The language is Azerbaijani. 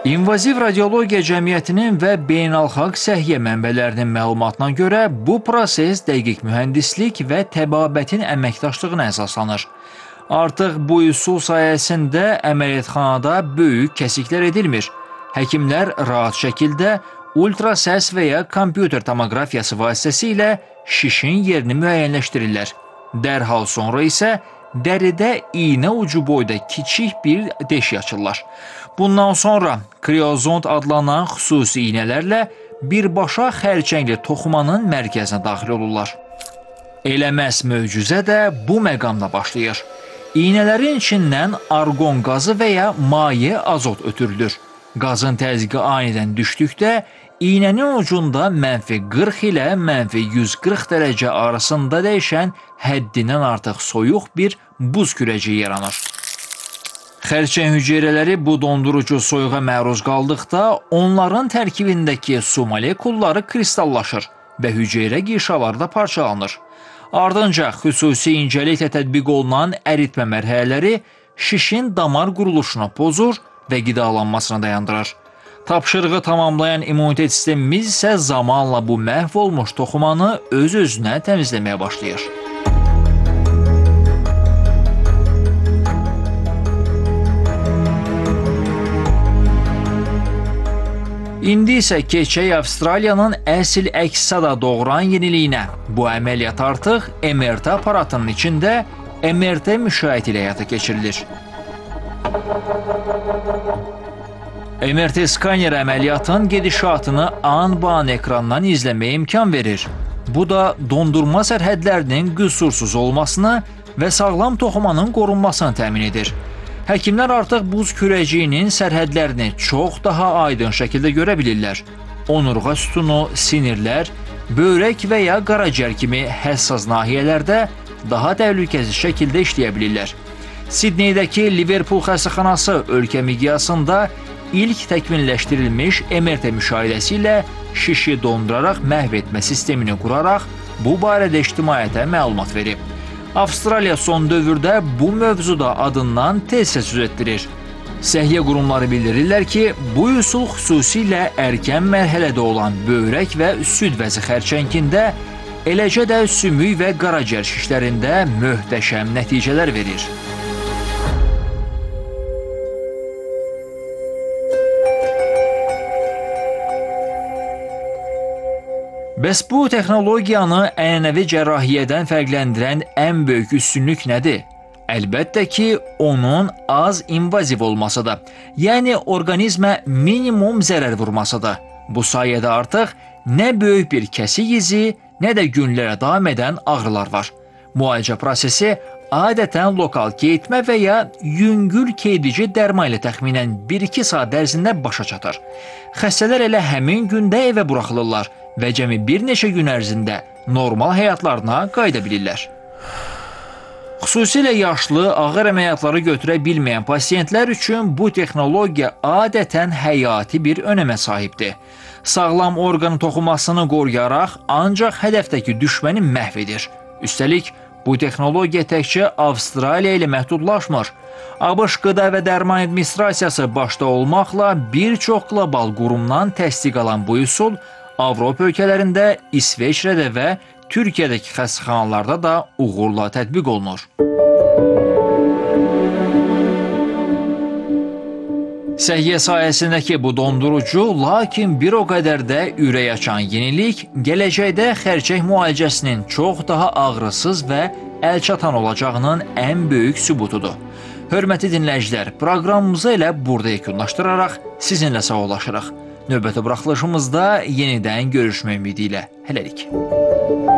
İnvaziv Radiologiya Cəmiyyətinin və beynəlxalq səhiyyə mənbələrinin məlumatına görə bu proses dəqiq mühəndislik və təbabətin əməkdaşlığına əsaslanır. Artıq bu üsul sayəsində əməliyyatxanada böyük kəsiklər edilmir. Həkimlər rahat şəkildə ultrasəs və ya kompüter tomoqrafiyası vasitəsilə şişin yerini müəyyənləşdirirlər. Dərhal sonra isə dəridə iynə ucu boyda kiçik bir deşik açırlar. Bundan sonra kriozont adlanan xüsusi iynələrlə birbaşa xərçəngli toxumanın mərkəzinə daxil olurlar. Elə məhz möcüzə də bu məqamda başlayır. İynələrin içindən arqon qazı və ya maye azot ötürülür. Qazın təzyiqi anidən düşdükdə iynənin ucunda -40 ilə -140 dərəcə arasında dəyişən həddindən artıq soyuq bir buz kürəciyi yaranır. Xərçəng hüceyrələri bu dondurucu soyuğa məruz qaldıqda onların tərkibindəki su molekulları kristallaşır və hüceyrə qişalarda parçalanır. Ardınca xüsusi incəliklə tətbiq olunan əritmə mərhələləri şişin damar quruluşunu pozur və qidalanmasını dayandırır. Tapşırığı tamamlayan immunitet sistemimiz isə zamanla bu məhv olmuş toxumanı öz-özünə təmizləməyə başlayır. İndi isə keçək Avstraliyanın əsl əks-sada doğuran yeniliyinə. Bu əməliyyat artıq MRT aparatının içində MRT müşahidə ilə həyata keçirilir. MRT skaneri əməliyyatın gedişatını an-ban ekrandan izləməyə imkan verir. Bu da dondurma sərhədlərinin qüsursuz olmasını və sağlam toxumanın qorunmasını təmin edir. Həkimlər artıq buz kürəciyinin sərhədlərini çox daha aydın şəkildə görə bilirlər. Onurğa sütunu, sinirlər, böyrək və ya qaraciyər kimi həssas nahiyələrdə daha təhlükəsiz şəkildə işləyə bilirlər. Sidneydəki Liverpool xəstəxanası ölkə miqyasında ilk təkmilləşdirilmiş MRT müşahidəsi ilə şişi donduraraq məhv etmə sistemini quraraq bu barədə ictimaiyyətə məlumat verib. Avstraliya son dövrdə bu mövzuda adından tez söz etdirir. Səhiyyə qurumları bildirirlər ki, bu üsul xüsusilə erkən mərhələdə olan böyrək və süd vəzi xərçəngində, eləcə də sümük və qaraciyər şişlərində möhtəşəm nəticələr verir. Bəs bu texnologiyanı ənənəvi cərrahiyyədən fərqləndirən ən böyük üstünlük nədir? Əlbəttə ki, onun az invaziv olmasıdır. Yəni, orqanizmə minimum zərər vurmasıdır. Bu sayədə artıq nə böyük bir kəsik izi, nə də günlərə davam edən ağrılar var. Müalicə prosesi adətən lokal keyitmə və ya yüngül keydici dərman ilə təxminən 1-2 saat ərzində başa çatır. Xəstələr elə həmin gündə evə buraxılırlar və cəmi bir neçə gün ərzində normal həyatlarına qayıda bilirlər. Xüsusilə yaşlı, ağır əməliyyatları götürə bilməyən pasiyentlər üçün bu texnologiya adətən həyati bir önəmə sahibdir. Sağlam orqanın toxumasını qoruyaraq ancaq hədəfdəki düşməni məhv edir. Üstəlik, bu texnologiya təkcə Avstraliya ilə məhdudlaşmır. ABŞ Qida və Dərman Administrasiyası başda olmaqla bir çox qlobal qurumdan təsdiq alan bu üsul Avropa ölkələrində, İsveçrədə və Türkiyədəki xəstəxanalarda da uğurla tətbiq olunur. Səhiyyə sayəsindəki bu dondurucu, lakin bir o qədər də ürək açan yenilik, gələcəkdə xərçəng müalicəsinin çox daha ağrısız və əlçatan olacağının ən böyük sübutudur. Hörmətli dinləyicilər, proqramımızı elə burada yekunlaşdıraraq sizinlə sağollaşırıq. Növbəti buraxılışımızda yenidən görüşmək ümidi ilə. Hələlik.